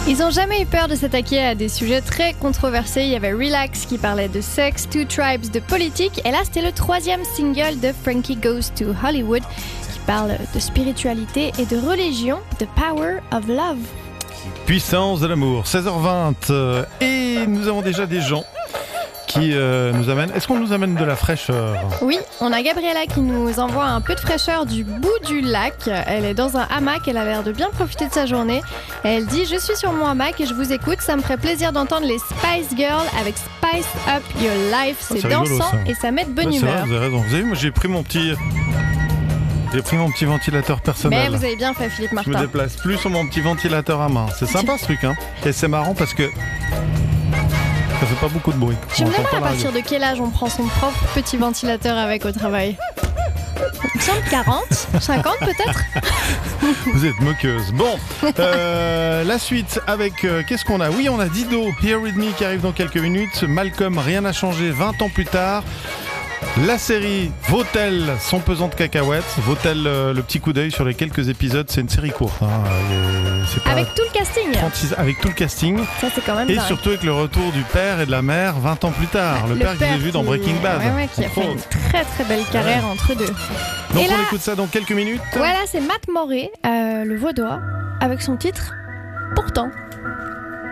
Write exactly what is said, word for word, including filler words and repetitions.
Ils n'ont jamais eu peur de s'attaquer à des sujets très controversés. Il y avait Relax qui parlait de sexe, Two Tribes de politique. Et là, c'était le troisième single de Frankie Goes to Hollywood qui parle de spiritualité et de religion, The Power of Love. Puissance de l'amour, seize heures vingt. euh, Et nous avons déjà des gens qui euh, nous amènent. Est-ce qu'on nous amène de la fraîcheur ? Oui, on a Gabriella qui nous envoie un peu de fraîcheur du bout du lac. Elle est dans un hamac, elle a l'air de bien profiter de sa journée. Elle dit « Je suis sur mon hamac et je vous écoute. Ça me ferait plaisir d'entendre les Spice Girls avec Spice Up Your Life. C'est, Oh, c'est rigolo, dansant ça. et ça met de bonne Ouais, c'est humeur. vrai, vous avez raison. Vous avez vu, moi j'ai pris mon petit... J'ai pris mon petit ventilateur personnel. Mais vous avez bien fait, Philippe Je me Martin. déplace plus sur mon petit ventilateur à main. C'est sympa ce truc, hein. Et c'est marrant parce que ça fait pas beaucoup de bruit. Je me On entend demande pas à la partir de quel âge on prend son propre petit ventilateur avec au travail. Il me semble quarante, cinquante peut-être. Vous êtes moqueuse. Bon, euh, la suite avec... euh, qu'est-ce qu'on a ? Oui, on a Dido, Here With Me qui arrive dans quelques minutes. Malcolm, Rien n'a changé, vingt ans plus tard. La série Vaut-elle son pesant de cacahuètes ? Vaut-elle euh, le petit coup d'œil sur les quelques épisodes ? C'est une série courte. Hein. Et c'est pas Avec tout le casting. trente-six avec tout le casting. Ça, c'est quand même Et dingue. surtout avec le retour du père et de la mère vingt ans plus tard. Le, père que j'ai vu dans qui- Breaking Bad. Ouais, ouais, qui a entre fait une autres. très très belle carrière entre eux deux. Donc Et on là- écoute ça dans quelques minutes. Voilà, c'est Matt Moré, euh, le Vaudois, avec son titre Pourtant.